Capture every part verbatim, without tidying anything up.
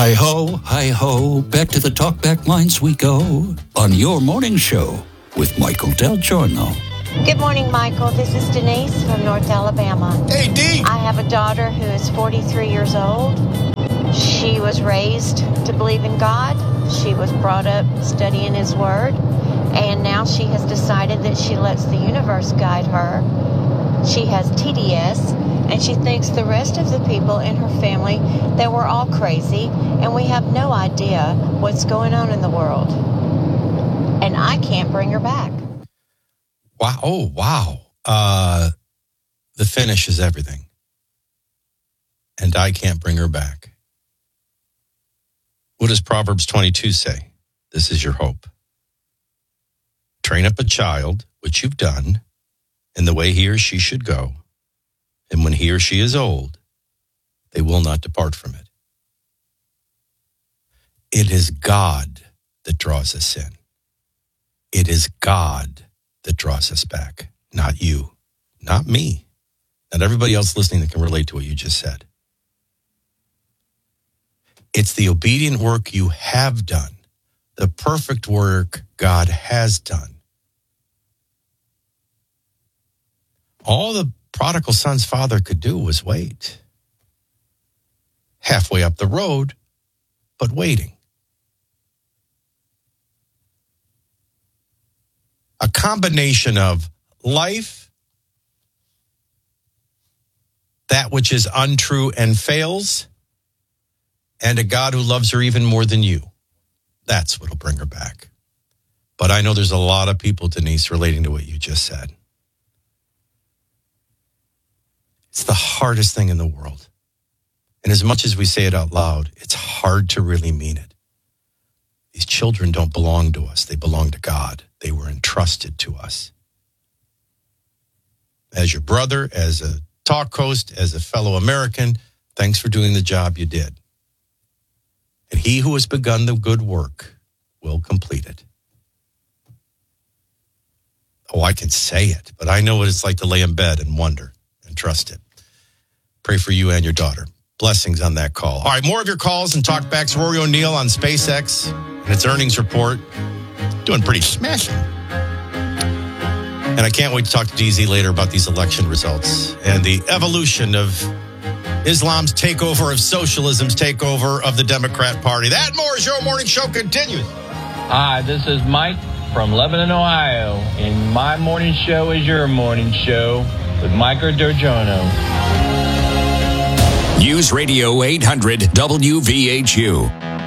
Hi-ho, hi-ho, back to the talkback lines we go on your morning show with Michael Del Giorno. Good morning, Michael. This is Denise from North Alabama. Hey, Dee! I have a daughter who is forty-three years old. She was raised to believe in God. She was brought up studying His Word. And now she has decided that she lets the universe guide her. She has T D S, and she thinks the rest of the people in her family that we're all crazy, and we have no idea what's going on in the world. And I can't bring her back. Wow. Oh, wow. Uh, the finish is everything. And I can't bring her back. What does Proverbs twenty-two say? This is your hope. Train up a child, which you've done, in the way he or she should go. And when he or she is old, they will not depart from it. It is God that draws us in. It is God that draws us back, not you, not me, not everybody else listening that can relate to what you just said. It's the obedient work you have done, the perfect work God has done. All the prodigal son's father could do was wait. Halfway up the road, but waiting. A combination of life, that which is untrue and fails, and a God who loves her even more than you. That's what'll bring her back. But I know there's a lot of people, Denise, relating to what you just said. It's the hardest thing in the world. And as much as we say it out loud, it's hard to really mean it. These children don't belong to us. They belong to God. They were entrusted to us. As your brother, as a talk host, as a fellow American, thanks for doing the job you did. And he who has begun the good work will complete it. Oh, I can say it, but I know what it's like to lay in bed and wonder and trust it. Pray for you and your daughter. Blessings on that call. All right, more of your calls and talkbacks. Rory O'Neill on SpaceX and its earnings report. Doing pretty smashing. And I can't wait to talk to D Z later about these election results and the evolution of Islam's takeover of socialism's takeover of the Democrat Party. That and more as your morning show continues. Hi, this is Mike from Lebanon, Ohio. And my morning show is your morning show with Michael Del Giorno. News Radio eight hundred W V H U.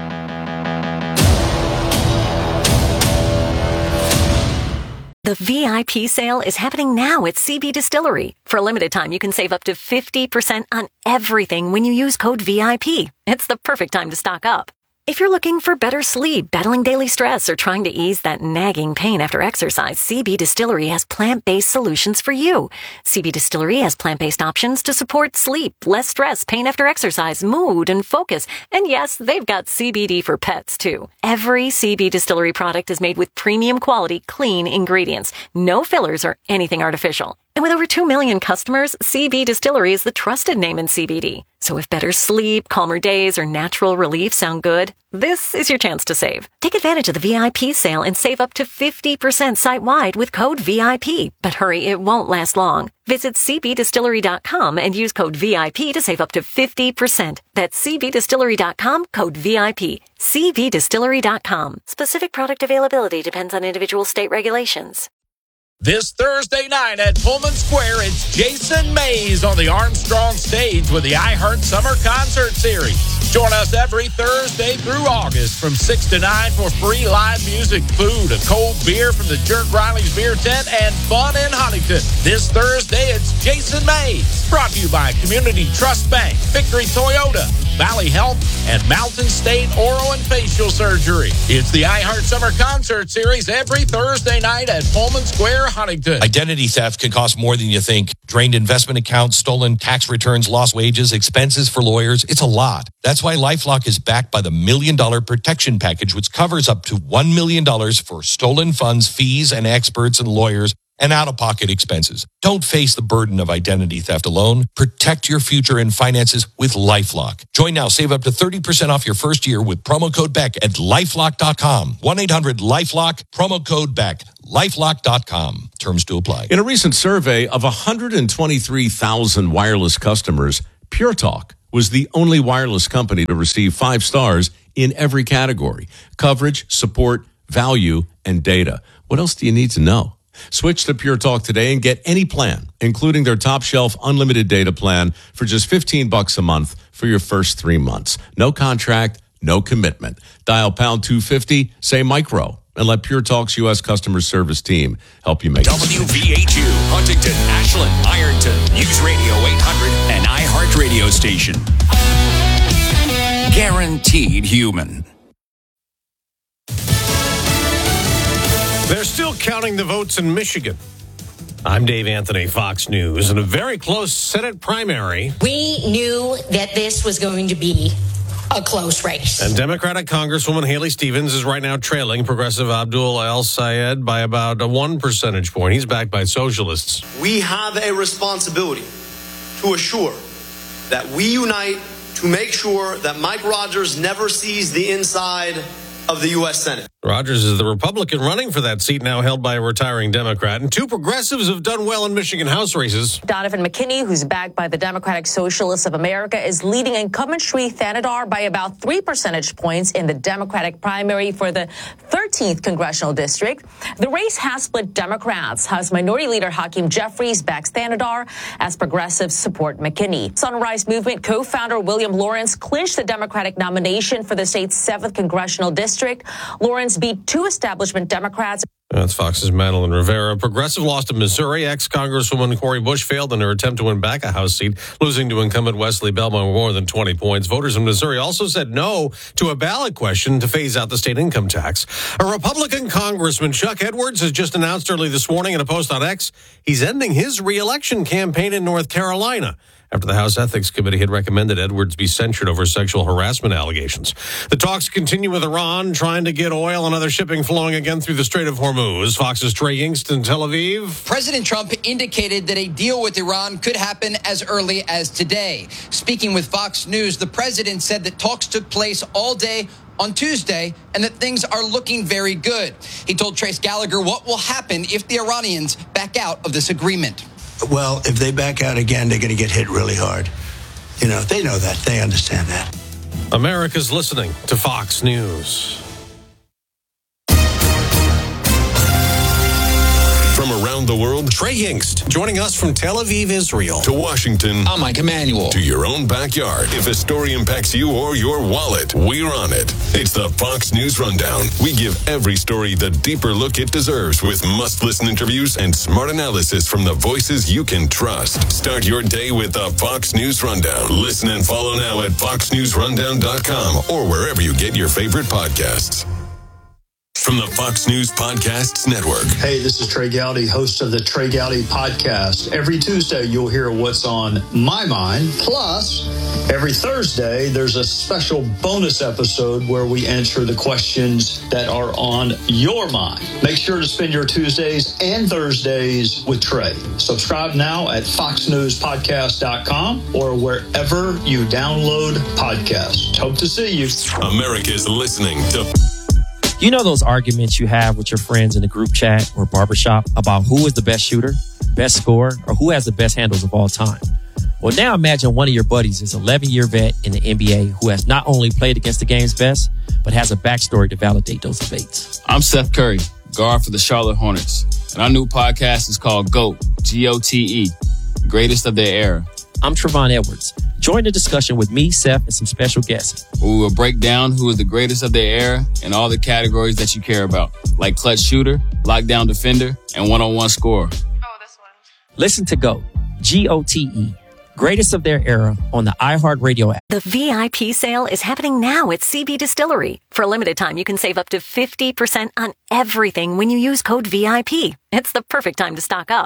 The V I P sale is happening now at C B Distillery. For a limited time, you can save up to fifty percent on everything when you use code V I P. It's the perfect time to stock up. If you're looking for better sleep, battling daily stress, or trying to ease that nagging pain after exercise, C B Distillery has plant-based solutions for you. C B Distillery has plant-based options to support sleep, less stress, pain after exercise, mood, and focus. And yes, they've got C B D for pets, too. Every C B Distillery product is made with premium quality, clean ingredients. No fillers or anything artificial. And with over two million customers, C B Distillery is the trusted name in C B D. So if better sleep, calmer days, or natural relief sound good, this is your chance to save. Take advantage of the V I P sale and save up to fifty percent site-wide with code V I P. But hurry, it won't last long. Visit C B distillery dot com and use code V I P to save up to fifty percent. That's C B distillery dot com, code V I P. C B distillery dot com. Specific product availability depends on individual state regulations. This Thursday night at Pullman Square, it's Jason Mays on the Armstrong stage with the iHeart Summer Concert Series. Join us every Thursday through August from six to nine for free live music, food, a cold beer from the Jerk Riley's Beer Tent, and fun in Huntington. This Thursday, it's Jason Mays. Brought to you by Community Trust Bank, Victory Toyota, Valley Health, and Mountain State Oral and Facial Surgery. It's the iHeart Summer Concert Series every Thursday night at Pullman Square, Huntington. Identity theft can cost more than you think. Drained investment accounts, stolen tax returns, lost wages, expenses for lawyers. It's a lot. That's why LifeLock is backed by the Million Dollar Protection Package, which covers up to one million dollars for stolen funds, fees, and experts and lawyers and out-of-pocket expenses. Don't face the burden of identity theft alone. Protect your future and finances with LifeLock. Join now. Save up to thirty percent off your first year with promo code Beck at lifelock dot com. one eight hundred lifelock, promo code Beck. lifelock dot com. Terms to apply. In a recent survey of one hundred twenty-three thousand wireless customers, Pure Talk was the only wireless company to receive five stars in every category: coverage, support, value, and data. What else do you need to know? Switch to Pure Talk today and get any plan, including their top shelf unlimited data plan for just fifteen bucks a month for your first three months. No contract, no commitment. Dial pound two fifty, say micro, and let Pure Talk's U S customer service team help you make it. W V H U, Huntington, Ashland, Ironton, News Radio eight hundred, and iHeart Radio Station. Guaranteed human. They're still counting the votes in Michigan. I'm Dave Anthony, Fox News. In a very close Senate primary, we knew that this was going to be a close race. And Democratic Congresswoman Haley Stevens is right now trailing Progressive Abdul El-Sayed by about a one percentage point. He's backed by socialists. We have a responsibility to assure that we unite to make sure that Mike Rogers never sees the inside of the U S Senate. Rogers is the Republican running for that seat, now held by a retiring Democrat. And two progressives have done well in Michigan House races. Donovan McKinney, who's backed by the Democratic Socialists of America, is leading incumbent Sri Thanadar by about three percentage points in the Democratic primary for the thirteenth Congressional District. The race has split Democrats. House Minority Leader Hakeem Jeffries backs Thanadar as progressives support McKinney. Sunrise Movement co-founder William Lawrence clinched the Democratic nomination for the state's seventh Congressional District. Lawrence beat two establishment Democrats. That's Fox's Madeline Rivera. Progressive lost to Missouri. Ex-Congresswoman Cori Bush failed in her attempt to win back a House seat, losing to incumbent Wesley Bell by more than twenty points. Voters in Missouri also said no to a ballot question to phase out the state income tax. A Republican Congressman, Chuck Edwards, has just announced early this morning in a post on X he's ending his re-election campaign in North Carolina after the House Ethics Committee had recommended Edwards be censured over sexual harassment allegations. The talks continue with Iran, trying to get oil and other shipping flowing again through the Strait of Hormuz. Fox's Trey Yingst in Tel Aviv. President Trump indicated that a deal with Iran could happen as early as today. Speaking with Fox News, the president said that talks took place all day on Tuesday and that things are looking very good. He told Trace Gallagher what will happen if the Iranians back out of this agreement. Well, if they back out again, they're going to get hit really hard. You know, they know that. They understand that. America's listening to Fox News. From around the world, Trey Yingst joining us from Tel Aviv, Israel. To Washington, I'm Mike Emanuel. To your own backyard. If a story impacts you or your wallet, we're on it. It's the Fox News Rundown. We give every story the deeper look it deserves with must-listen interviews and smart analysis from the voices you can trust. Start your day with the Fox News Rundown. Listen and follow now at fox news rundown dot com or wherever you get your favorite podcasts. From the Fox News Podcasts Network. Hey, this is Trey Gowdy, host of the Trey Gowdy Podcast. Every Tuesday, you'll hear what's on my mind. Plus, every Thursday, there's a special bonus episode where we answer the questions that are on your mind. Make sure to spend your Tuesdays and Thursdays with Trey. Subscribe now at fox news podcast dot com or wherever you download podcasts. Hope to see you. America's listening to... You know those arguments you have with your friends in the group chat or barbershop about who is the best shooter, best scorer, or who has the best handles of all time? Well, now imagine one of your buddies is an eleven-year vet in the N B A who has not only played against the game's best, but has a backstory to validate those debates. I'm Seth Curry, guard for the Charlotte Hornets, and our new podcast is called GOAT, G O T E, Greatest of Their Era. I'm Trevon Edwards. Join the discussion with me, Seth, and some special guests. We will break down who is the greatest of their era in all the categories that you care about, like clutch shooter, lockdown defender, and one-on-one scorer. Oh, this one. Listen to GOAT, G O T E, Greatest of Their Era on the iHeart Radio app. The V I P sale is happening now at C B Distillery. For a limited time, you can save up to fifty percent on everything when you use code V I P. It's the perfect time to stock up.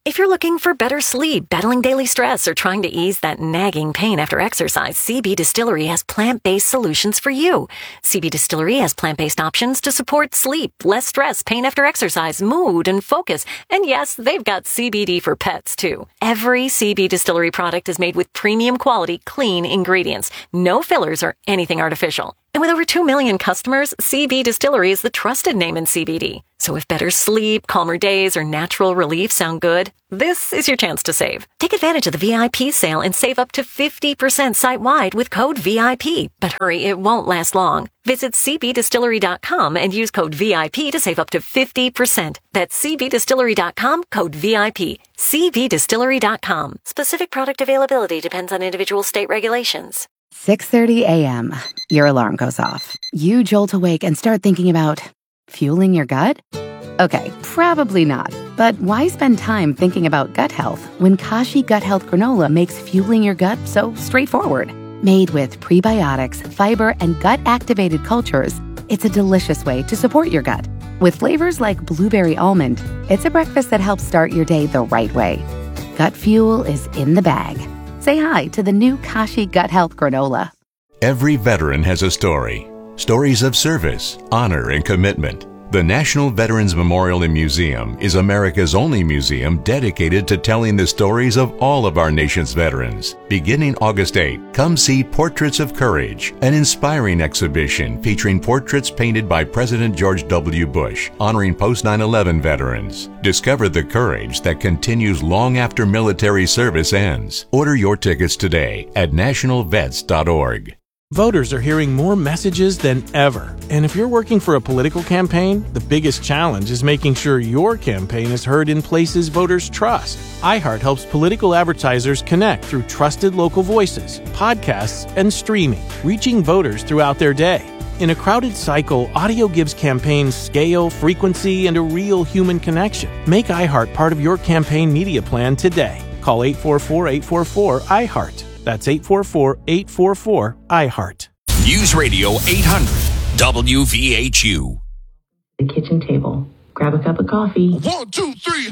If you're looking for better sleep, battling daily stress, or trying to ease that nagging pain after exercise, C B Distillery has plant-based solutions for you. C B Distillery has plant-based options to support sleep, less stress, pain after exercise, mood, and focus. And yes, they've got C B D for pets, too. Every C B Distillery product is made with premium quality, clean ingredients. No fillers or anything artificial. And with over two million customers, C B Distillery is the trusted name in C B D. So if better sleep, calmer days, or natural relief sound good, this is your chance to save. Take advantage of the V I P sale and save up to fifty percent site-wide with code V I P. But hurry, it won't last long. Visit C B distillery dot com and use code V I P to save up to fifty percent. That's C B distillery dot com, code V I P. C B distillery dot com. Specific product availability depends on individual state regulations. six thirty a.m. Your alarm goes off. You jolt awake and start thinking about fueling your gut? Okay, probably not. But why spend time thinking about gut health when Kashi Gut Health Granola makes fueling your gut so straightforward? Made with prebiotics, fiber, and gut-activated cultures, it's a delicious way to support your gut. With flavors like blueberry almond, it's a breakfast that helps start your day the right way. Gut fuel is in the bag. Say hi to the new Kashi Gut Health Granola. Every veteran has a story. Stories of service, honor, and commitment. The National Veterans Memorial and Museum is America's only museum dedicated to telling the stories of all of our nation's veterans. Beginning August eighth, come see Portraits of Courage, an inspiring exhibition featuring portraits painted by President George W. Bush, honoring post nine eleven veterans. Discover the courage that continues long after military service ends. Order your tickets today at national vets dot org. Voters are hearing more messages than ever. And if you're working for a political campaign, the biggest challenge is making sure your campaign is heard in places voters trust. iHeart helps political advertisers connect through trusted local voices, podcasts, and streaming, reaching voters throughout their day. In a crowded cycle, audio gives campaigns scale, frequency, and a real human connection. Make iHeart part of your campaign media plan today. Call eight four four, eight four four, iHeart. That's eight four four, eight four four, iHeart. News Radio eight hundred, W V H U. The kitchen table. Grab a cup of coffee. One, two, three.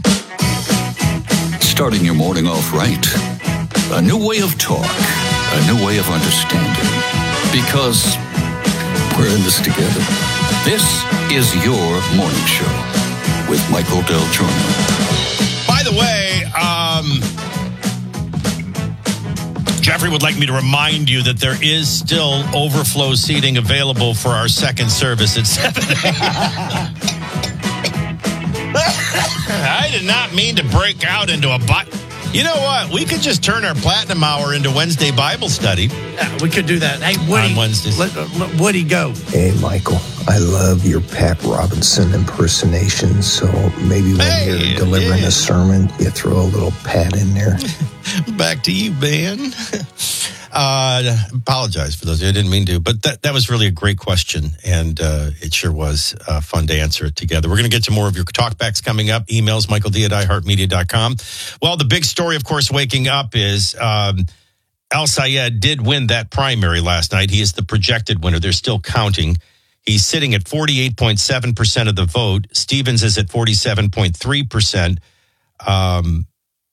Starting your morning off right. A new way of talk. A new way of understanding. Because we're in this together. This is your morning show with Michael Del Giorno. By the way, um... Jeffrey would like me to remind you that there is still overflow seating available for our second service at seven a.m. I did not mean to break out into a... Bi- you know what? We could just turn our Platinum Hour into Wednesday Bible study. Yeah, we could do that. Hey, Woody, on Wednesdays. Let, let Woody go. Hey, Michael, I love your Pat Robinson impersonation, so maybe when hey, you're delivering yeah. a sermon, you throw a little Pat in there. Back to you, Ben. uh, apologize for those. I didn't mean to, but that, that was really a great question, and uh, it sure was uh, fun to answer it together. We're going to get to more of your talkbacks coming up. Emails, Michael D at i heart media dot com. Well, the big story, of course, waking up is um, Al Sayed did win that primary last night. He is the projected winner. They're still counting. He's sitting at forty-eight point seven percent of the vote. Stevens is at forty-seven point three percent. Um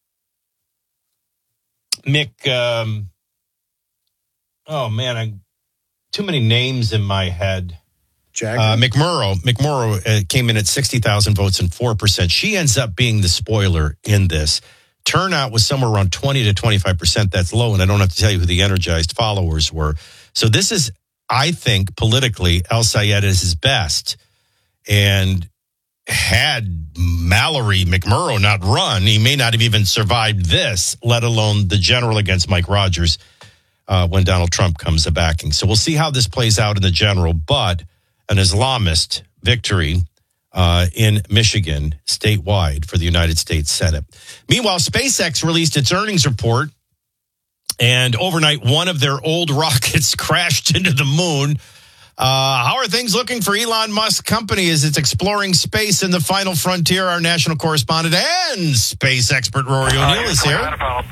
Mick, um, oh man, I too many names in my head. Jack uh, McMurrow, McMurrow uh, came in at sixty thousand votes and four percent. She ends up being the spoiler in this. Turnout was somewhere around twenty to twenty-five percent. That's low, and I don't have to tell you who the energized followers were. So this is, I think, politically, El Sayed is his best. And had Mallory McMurrow not run, he may not have even survived this, let alone the general against Mike Rogers uh, when Donald Trump comes a backing. So we'll see how this plays out in the general, but an Islamist victory uh, in Michigan statewide for the United States Senate. Meanwhile, SpaceX released its earnings report, and overnight one of their old rockets crashed into the moon. Uh, how are things looking for Elon Musk's company as it's exploring space in the final frontier? Our national correspondent and space expert Rory O'Neill is here.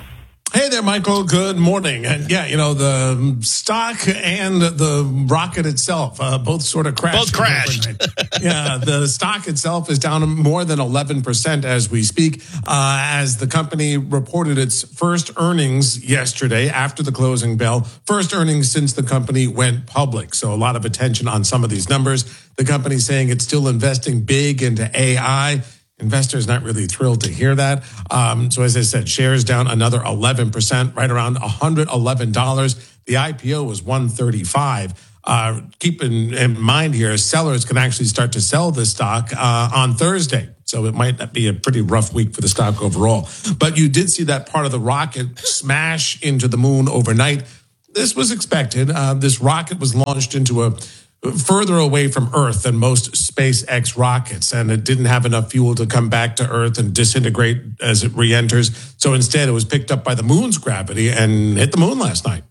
Hey there, Michael. Good morning. And yeah, you know, the stock and the rocket itself uh, both sort of crashed. Both crashed. Yeah, the stock itself is down more than eleven percent as we speak, uh, as the company reported its first earnings yesterday after the closing bell. First earnings since the company went public. So a lot of attention on some of these numbers. The company saying it's still investing big into A I. Investors not really thrilled to hear that. Um, so as I said, shares down another eleven percent, right around one hundred eleven dollars. The I P O was one thirty-five. Uh, keep in, in mind here, sellers can actually start to sell this stock uh, on Thursday. So it might be a pretty rough week for the stock overall. But you did see that part of the rocket smash into the moon overnight. This was expected. Uh, this rocket was launched into a further away from Earth than most SpaceX rockets, and it didn't have enough fuel to come back to Earth and disintegrate as it re-enters. So instead, it was picked up by the moon's gravity and hit the moon last night.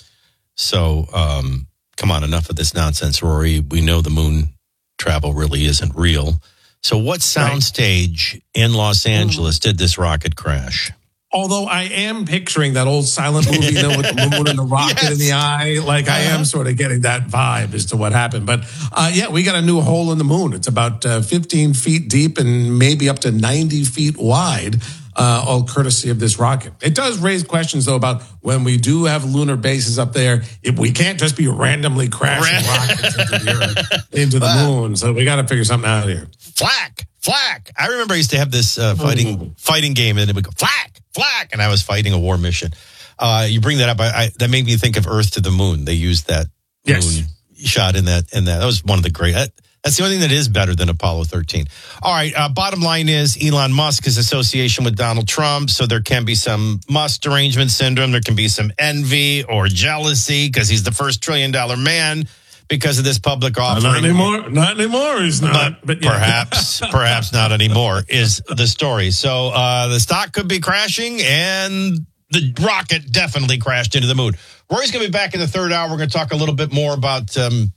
So, um, come on, enough of this nonsense, Rory. We know the moon travel really isn't real. So what soundstage right. in Los Angeles did this rocket crash? Although I am picturing that old silent movie, you know, with the moon and the rocket yes. in the eye. Like I am sort of getting that vibe as to what happened. But uh, yeah, we got a new hole in the moon. It's about uh, fifteen feet deep and maybe up to ninety feet wide, uh, all courtesy of this rocket. It does raise questions, though, about when we do have lunar bases up there, if we can't just be randomly crashing rockets into the Earth, into the moon. So we got to figure something out here. Flak, flak. I remember I used to have this uh, fighting oh. fighting game, and it would go flak. Flak, and I was fighting a war mission. Uh, you bring that up, I, I, that made me think of Earth to the Moon. They used that yes. moon shot in that, in that. That was one of the great. That, that's the only thing that is better than Apollo thirteen. All right. Uh, bottom line is Elon Musk's association with Donald Trump, so there can be some Musk derangement syndrome. There can be some envy or jealousy because he's the first trillion dollar man. Because of this public offering. Not anymore. Not anymore. He's not. But, but yeah. perhaps, perhaps not anymore is the story. So uh, the stock could be crashing, and the rocket definitely crashed into the moon. Rory's going to be back in the third hour. We're going to talk a little bit more about um,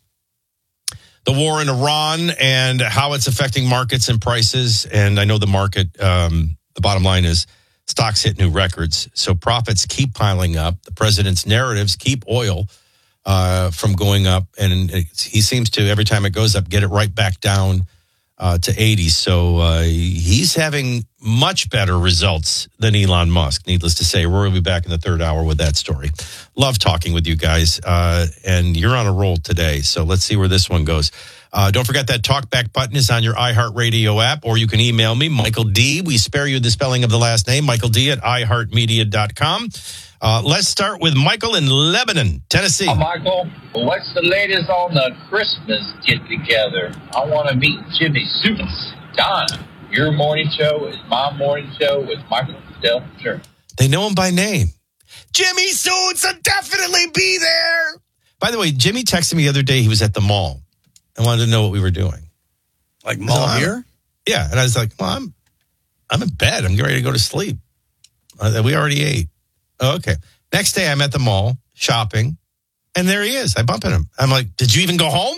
the war in Iran and how it's affecting markets and prices. And I know the market, um, the bottom line is stocks hit new records. So profits keep piling up. The president's narratives keep oil Uh, from going up, and he seems to, every time it goes up, get it right back down uh, to eighty. So uh, he's having much better results than Elon Musk, needless to say. Rory will be back in the third hour with that story. Love talking with you guys, uh, and you're on a roll today, so let's see where this one goes. Uh, don't forget that talkback button is on your iHeartRadio app, or you can email me, Michael D. We spare you the spelling of the last name, Michael D at i heart media dot com. Uh, let's start with Michael in Lebanon, Tennessee. Hi, Michael. What's the latest on the Christmas get-together? I want to meet Jimmy Suits. Donna, your morning show is my morning show with Michael Del. Sure. They know him by name. Jimmy Suits will definitely be there. By the way, Jimmy texted me the other day. He was at the mall. I wanted to know what we were doing. Like mall so, here? Yeah. And I was like, well, I'm, I'm in bed. I'm getting ready to go to sleep. Uh, we already ate. Oh, okay. Next day, I'm at the mall shopping, and there he is. I bump into him. I'm like, did you even go home?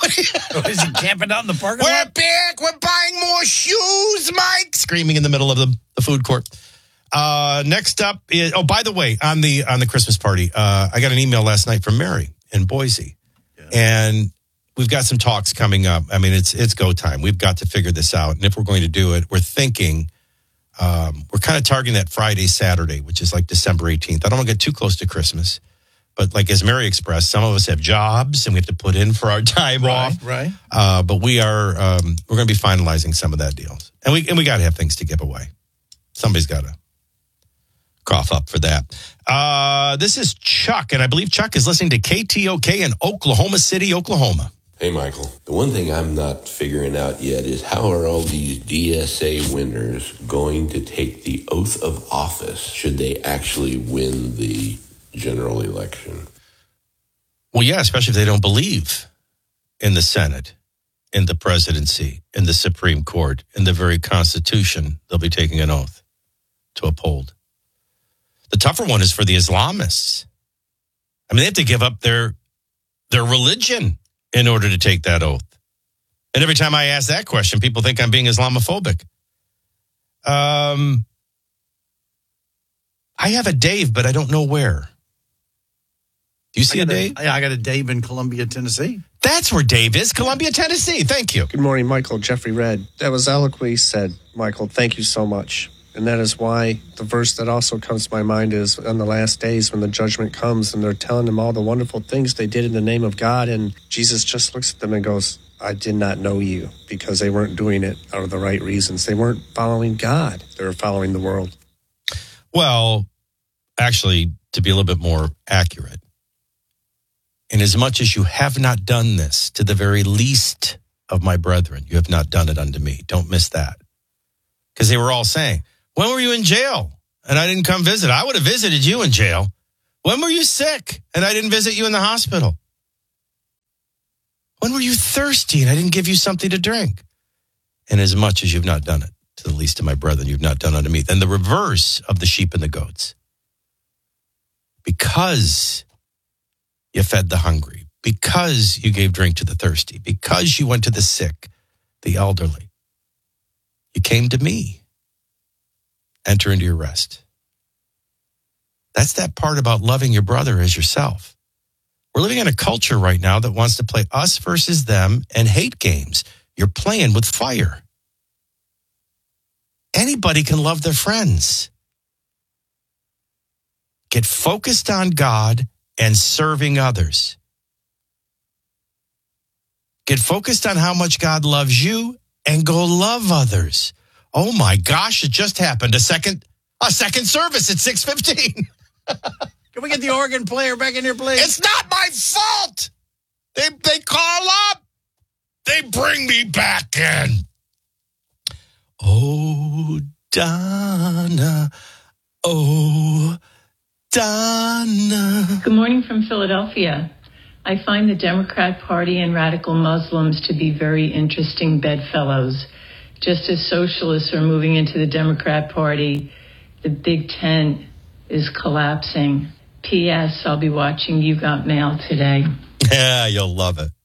Is he camping out in the parking We're lot? We're back. We're buying more shoes, Mike. Screaming in the middle of the, the food court. Uh, next up is, oh, by the way, on the on the Christmas party, uh, I got an email last night from Mary in Boise. Yeah. And we've got some talks coming up. I mean, it's it's go time. We've got to figure this out. And if we're going to do it, we're thinking... Um, we're kind of targeting that Friday, Saturday, which is like December eighteenth. I don't want to get too close to Christmas. But like as Mary expressed, some of us have jobs and we have to put in for our time right, off. Right. Uh, but we are, um, we're going to be finalizing some of that deals. And we and we got to have things to give away. Somebody's got to cough up for that. Uh, this is Chuck, and I believe Chuck is listening to K T O K in Oklahoma City, Oklahoma. Hey, Michael. The one thing I'm not figuring out yet is how are all these D S A winners going to take the oath of office should they actually win the general election? Well, yeah, especially if they don't believe in the Senate, in the presidency, in the Supreme Court, in the very Constitution they'll be taking an oath to uphold. The tougher one is for the Islamists. I mean, they have to give up their their religion in order to take that oath. And every time I ask that question, people think I'm being Islamophobic. Um, I have a Dave, but I don't know where. Do you see I a got Dave? Yeah, I got a Dave in Columbia, Tennessee. That's where Dave is, Columbia, Tennessee. Thank you. Good morning, Michael. Jeffrey Red. That was eloquently said, Michael. Thank you so much. And that is why the verse that also comes to my mind is on the last days when the judgment comes and they're telling them all the wonderful things they did in the name of God. And Jesus just looks at them and goes, I did not know you, because they weren't doing it out of the right reasons. They weren't following God. They were following the world. Well, actually, to be a little bit more accurate, inasmuch as you have not done this to the very least of my brethren, you have not done it unto me. Don't miss that. Because they were all saying, when were you in jail? And I didn't come visit. I would have visited you in jail. When were you sick? And I didn't visit you in the hospital. When were you thirsty? And I didn't give you something to drink. And as much as you've not done it to the least of my brethren, you've not done unto me. Then the reverse of the sheep and the goats. Because you fed the hungry, because you gave drink to the thirsty, because you went to the sick, the elderly, you came to me. Enter into your rest. That's that part about loving your brother as yourself. We're living in a culture right now that wants to play us versus them and hate games. You're playing with fire. Anybody can love their friends. Get focused on God and serving others. Get focused on how much God loves you and go love others. Oh my gosh, it just happened. A second a second service at six fifteen. Can we get the organ player back in here, please? It's not my fault. They they call up. They bring me back in. Oh, Donna. Oh, Donna. Good morning from Philadelphia. I find the Democrat Party and radical Muslims to be very interesting bedfellows. Just as socialists are moving into the Democrat Party, the Big Tent is collapsing. P S. I'll be watching You Got Mail today. Yeah, you'll love it.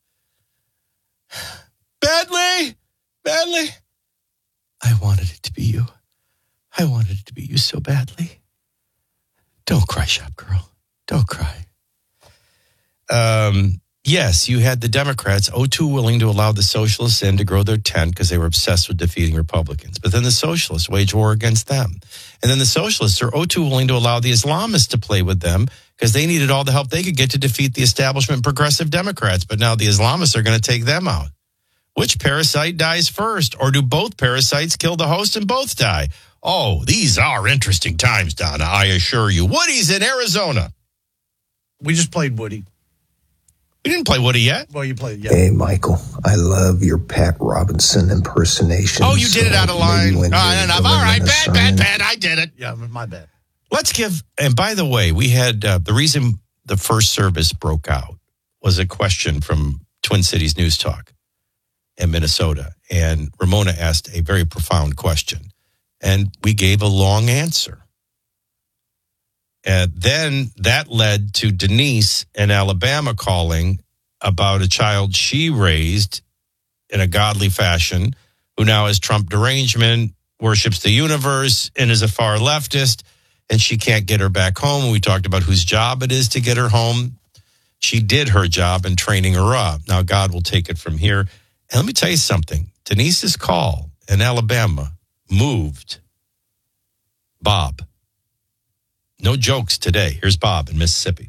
Badly, badly. I wanted it to be you. I wanted it to be you so badly. Don't cry, shop girl. Don't cry. Um, yes, you had the Democrats, oh, too willing to allow the socialists in to grow their tent because they were obsessed with defeating Republicans. But then the socialists wage war against them. And then the socialists are oh, too willing to allow the Islamists to play with them because they needed all the help they could get to defeat the establishment progressive Democrats. But now the Islamists are going to take them out. Which parasite dies first? Or do both parasites kill the host and both die? Oh, these are interesting times, Donna, I assure you. Woody's in Arizona. We just played Woody. We didn't play Woody yet. Well, you played, yeah. Hey, Michael, I love your Pat Robinson impersonation. Oh, you did it out of line. Oh, enough. All right, bad, bad, bad. I did it. Yeah, my bad. Let's give, and by the way, we had, uh, the reason the first service broke out was a question from Twin Cities News Talk in Minnesota. And Ramona asked a very profound question. And we gave a long answer. And then that led to Denise in Alabama calling about a child she raised in a godly fashion, who now has Trump derangement, worships the universe, and is a far leftist, and she can't get her back home. We talked about whose job it is to get her home. She did her job in training her up. Now God will take it from here. And let me tell you something. Denise's call in Alabama moved Bob. No jokes today. Here's Bob in Mississippi.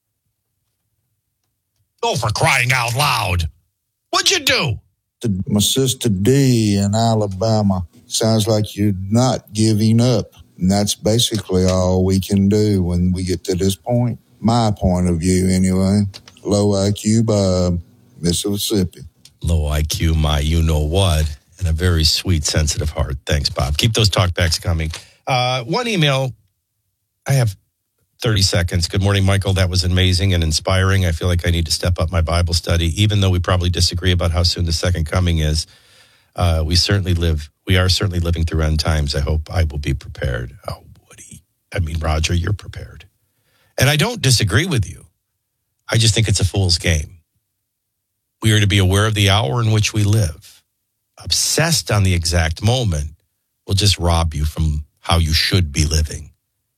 Oh, for crying out loud. What'd you do? To my sister D in Alabama. Sounds like you're not giving up. And that's basically all we can do when we get to this point. My point of view, anyway. Low I Q Bob, Mississippi. Low I Q, my you-know-what, and a very sweet, sensitive heart. Thanks, Bob. Keep those talkbacks coming. Uh, one email. I have thirty seconds. Good morning, Michael. That was amazing and inspiring. I feel like I need to step up my Bible study, even though we probably disagree about how soon the second coming is. Uh, we certainly live, we are certainly living through end times. I hope I will be prepared. Oh, Woody. I mean, Roger, you're prepared. And I don't disagree with you. I just think it's a fool's game. We are to be aware of the hour in which we live. Obsessed on the exact moment will just rob you from how you should be living.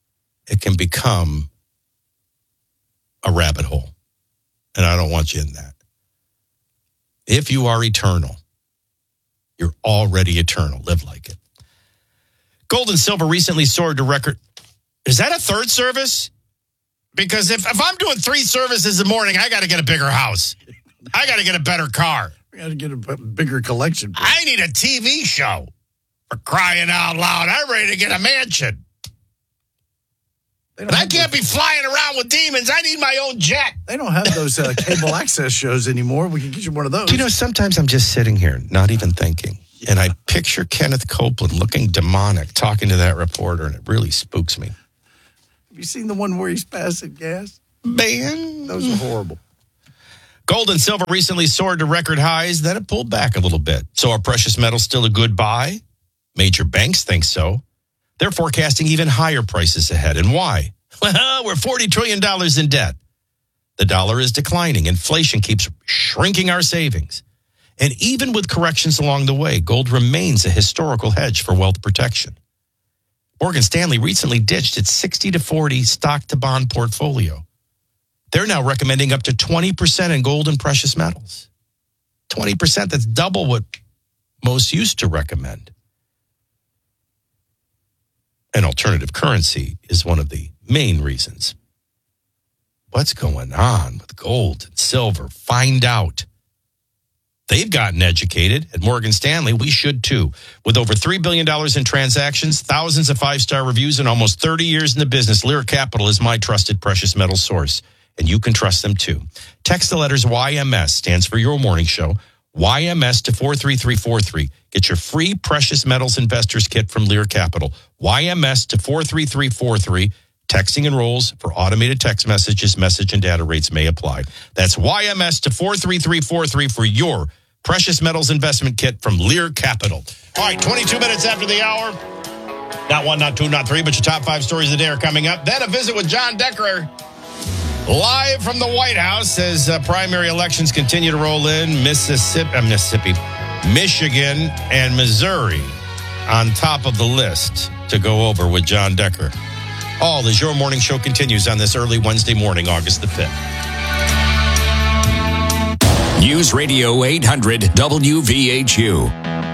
it can become a rabbit hole. And I don't want you in that. If you are eternal, you're already eternal. Live like it. Gold and silver recently soared to record. Is that a third service? Because if, if I'm doing three services in the morning, I got to get a bigger house. I got to get a better car. I got to get a bigger collection. I need a T V show. For crying out loud, I'm ready to get a mansion. But I can't be flying around with demons. I need my own jet. They don't have those uh, cable access shows anymore. We can get you one of those. You know, sometimes I'm just sitting here, not even thinking. Yeah. And I picture Kenneth Copeland looking demonic, talking to that reporter, and it really spooks me. Have you seen the one where he's passing gas? Man. Those are horrible. Gold and silver recently soared to record highs, then it pulled back a little bit. So are precious metals still a good buy? Major banks think so. They're forecasting even higher prices ahead. And why? Well, we're forty trillion dollars in debt. The dollar is declining. Inflation keeps shrinking our savings. And even with corrections along the way, gold remains a historical hedge for wealth protection. Morgan Stanley recently ditched its sixty to forty stock-to-bond portfolio. They're now recommending up to twenty percent in gold and precious metals. twenty percent, that's double what most used to recommend. An alternative currency is one of the main reasons. What's going on with gold and silver? Find out. They've gotten educated. At Morgan Stanley, we should too. With over three billion dollars in transactions, thousands of five-star reviews, and almost thirty years in the business, Lear Capital is my trusted precious metal source. And you can trust them too. Text the letters Y M S, stands for Your Morning Show, Y M S to four three three four three. Get your free Precious Metals Investors Kit from Lear Capital. Y M S to four three three four three. Texting enrolls for automated text messages. Message and data rates may apply. That's Y M S to four three three four three for your Precious Metals Investment Kit from Lear Capital. All right, twenty-two minutes after the hour. Not one, not two, not three, but your top five stories of the day are coming up. Then a visit with John Decker. Live from the White House as uh, primary elections continue to roll in. Mississippi, uh, Mississippi, Michigan, and Missouri on top of the list to go over with John Decker. All as your morning show continues on this early Wednesday morning, August the fifth. News Radio eight hundred W V H U.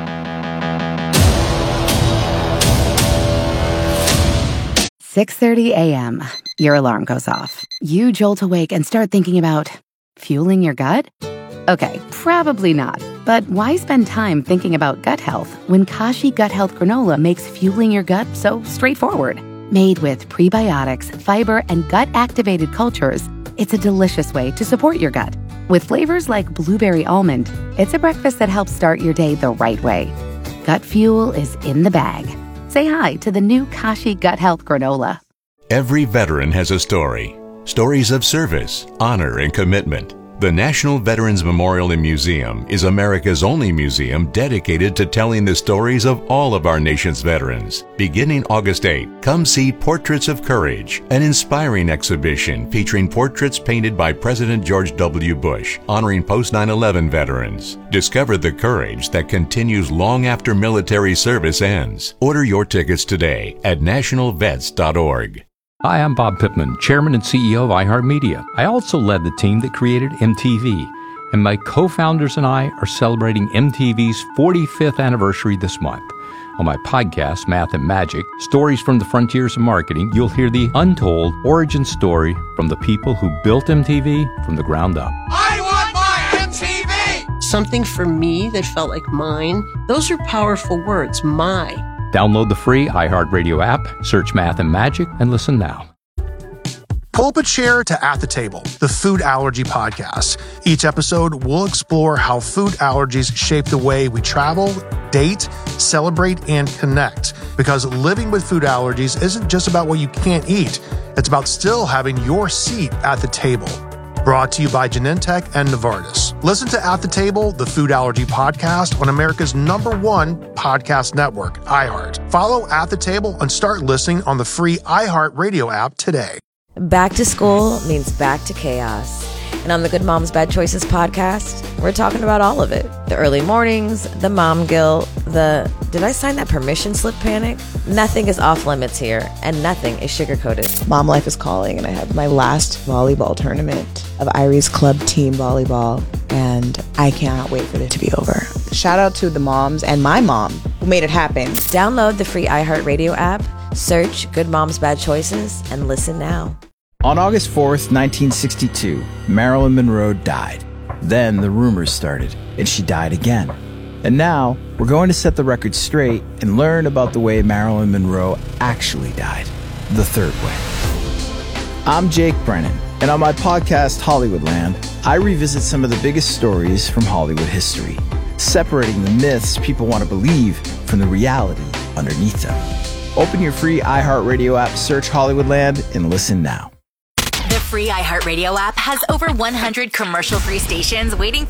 six thirty a.m. Your alarm goes off. You jolt awake and start thinking about fueling your gut? Okay, probably not. But why spend time thinking about gut health when Kashi Gut Health Granola makes fueling your gut so straightforward? Made with prebiotics, fiber, and gut-activated cultures, it's a delicious way to support your gut. With flavors like blueberry almond, it's a breakfast that helps start your day the right way. Gut fuel is in the bag. Say hi to the new Kashi Gut Health Granola. Every veteran has a story. Stories of service, honor, and commitment. The National Veterans Memorial and Museum is America's only museum dedicated to telling the stories of all of our nation's veterans. Beginning August eighth, come see Portraits of Courage, an inspiring exhibition featuring portraits painted by President George W. Bush, honoring post nine eleven veterans. Discover the courage that continues long after military service ends. Order your tickets today at national vets dot org. Hi, I'm Bob Pittman, Chairman and C E O of iHeartMedia. I also led the team that created M T V, and my co-founders and I are celebrating M T V's forty-fifth anniversary this month. On my podcast, Math and Magic, Stories from the Frontiers of Marketing, you'll hear the untold origin story from the people who built M T V from the ground up. I want my M T V! Something for me that felt like mine. Those are powerful words, my. Download the free iHeartRadio app, search Math and Magic, and listen now. Pull up a chair to At the Table, the food allergy podcast. Each episode, we'll explore how food allergies shape the way we travel, date, celebrate, and connect. Because living with food allergies isn't just about what you can't eat. It's about still having your seat at the table. Brought to you by Genentech and Novartis. Listen to At the Table, the food allergy podcast on America's number one podcast network, iHeart. Follow At the Table and start listening on the free iHeart Radio app today. Back to school means back to chaos. And on the Good Moms Bad Choices podcast, we're talking about all of it. The early mornings, the mom guilt, The, did I sign that permission slip panic? Nothing is off limits here, and nothing is sugar-coated. Mom life is calling, and I have my last volleyball tournament of Irie's Club Team Volleyball, and I cannot wait for it to be over. Shout out to the moms and my mom who made it happen. Download the free iHeartRadio app, search Good Moms Bad Choices, and listen now. On August fourth, nineteen sixty-two, Marilyn Monroe died. Then the rumors started, and she died again. And now, we're going to set the record straight and learn about the way Marilyn Monroe actually died, the third way. I'm Jake Brennan, and on my podcast, Hollywoodland, I revisit some of the biggest stories from Hollywood history, separating the myths people want to believe from the reality underneath them. Open your free iHeartRadio app, search Hollywoodland, and listen now. The free iHeartRadio app has over one hundred commercial-free stations waiting